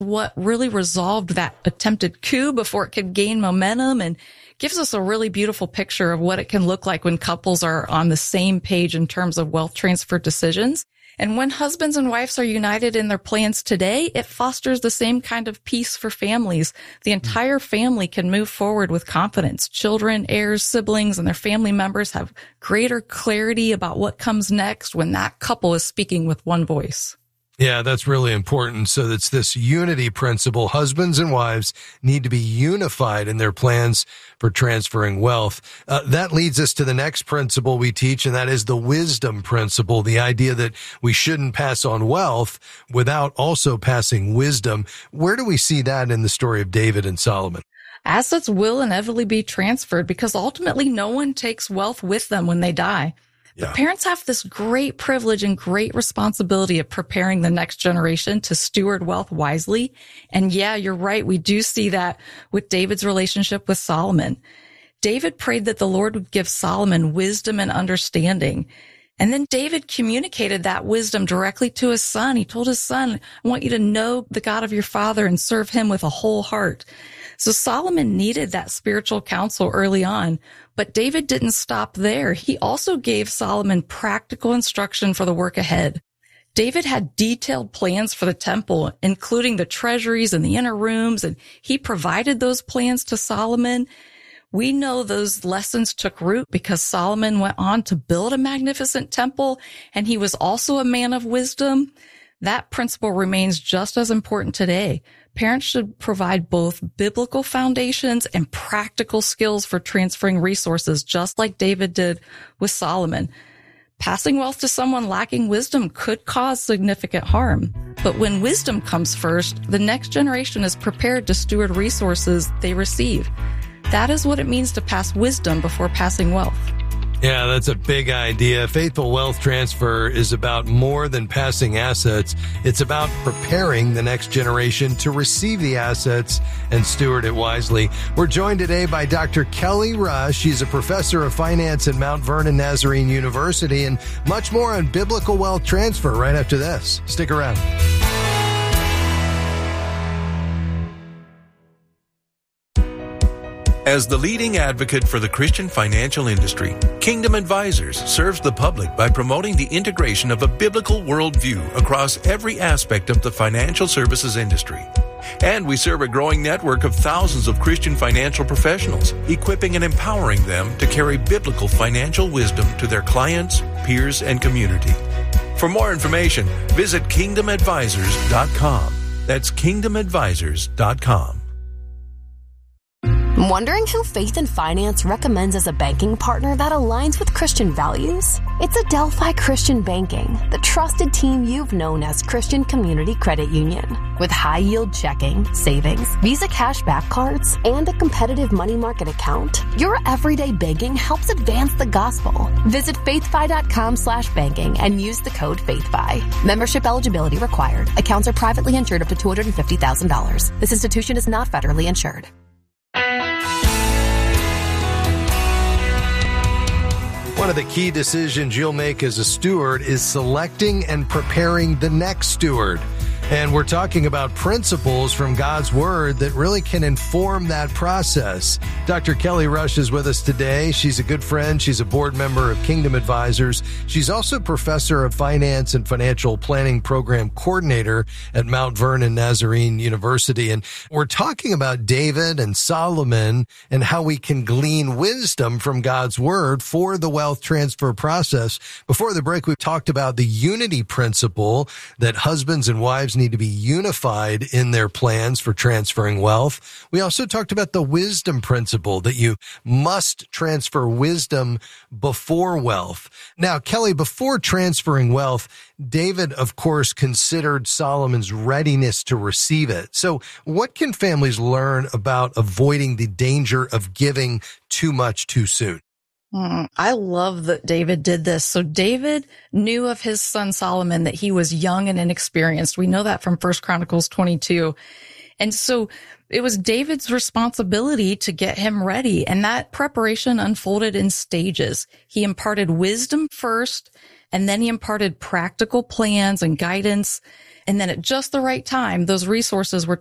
what really resolved that attempted coup before it could gain momentum, and gives us a really beautiful picture of what it can look like when couples are on the same page in terms of wealth transfer decisions. And when husbands and wives are united in their plans today, it fosters the same kind of peace for families. The entire family can move forward with confidence. Children, heirs, siblings, and their family members have greater clarity about what comes next when that couple is speaking with one voice. Yeah, that's really important. So that's this unity principle. Husbands and wives need to be unified in their plans for transferring wealth. That leads us to the next principle we teach, and that is the wisdom principle, the idea that we shouldn't pass on wealth without also passing wisdom. Where do we see that in the story of David and Solomon? Assets will inevitably be transferred because ultimately no one takes wealth with them when they die. Yeah. But parents have this great privilege and great responsibility of preparing the next generation to steward wealth wisely. And yeah, you're right. We do see that with David's relationship with Solomon. David prayed that the Lord would give Solomon wisdom and understanding. And then David communicated that wisdom directly to his son. He told his son, I want you to know the God of your father and serve him with a whole heart. So Solomon needed that spiritual counsel early on, but David didn't stop there. He also gave Solomon practical instruction for the work ahead. David had detailed plans for the temple, including the treasuries and the inner rooms, and he provided those plans to Solomon. We know those lessons took root because Solomon went on to build a magnificent temple, and he was also a man of wisdom. That principle remains just as important today. Parents should provide both biblical foundations and practical skills for transferring resources, just like David did with Solomon. Passing wealth to someone lacking wisdom could cause significant harm. But when wisdom comes first, the next generation is prepared to steward resources they receive. That is what it means to pass wisdom before passing wealth. Yeah, that's a big idea. Faithful wealth transfer is about more than passing assets. It's about preparing the next generation to receive the assets and steward it wisely. We're joined today by Dr. Kelly Rush. She's a professor of finance at Mount Vernon Nazarene University, and much more on biblical wealth transfer right after this. Stick around. As the leading advocate for the Christian financial industry, Kingdom Advisors serves the public by promoting the integration of a biblical worldview across every aspect of the financial services industry. And we serve a growing network of thousands of Christian financial professionals, equipping and empowering them to carry biblical financial wisdom to their clients, peers, and community. For more information, visit kingdomadvisors.com. That's kingdomadvisors.com. Wondering who Faith and Finance recommends as a banking partner that aligns with Christian values? It's Adelphi Christian Banking, the trusted team you've known as Christian Community Credit Union. With high-yield checking, savings, Visa cashback cards, and a competitive money market account, your everyday banking helps advance the gospel. Visit faithfi.com/banking and use the code FAITHFI. Membership eligibility required. Accounts are privately insured up to $250,000. This institution is not federally insured. One of the key decisions you'll make as a steward is selecting and preparing the next steward. And we're talking about principles from God's Word that really can inform that process. Dr. Kelly Rush is with us today. She's a good friend. She's a board member of Kingdom Advisors. She's also professor of finance and financial planning program coordinator at Mount Vernon Nazarene University. And we're talking about David and Solomon and how we can glean wisdom from God's Word for the wealth transfer process. Before the break, we talked about the unity principle that husbands and wives need to be unified in their plans for transferring wealth. We also talked about the wisdom principle that you must transfer wisdom before wealth. Now, Kelly, before transferring wealth, David, of course, considered Solomon's readiness to receive it. So what can families learn about avoiding the danger of giving too much too soon? I love that David did this. So David knew of his son Solomon that he was young and inexperienced. We know that from 1 Chronicles 22. And so it was David's responsibility to get him ready. And that preparation unfolded in stages. He imparted wisdom first, and then he imparted practical plans and guidance. And then at just the right time, those resources were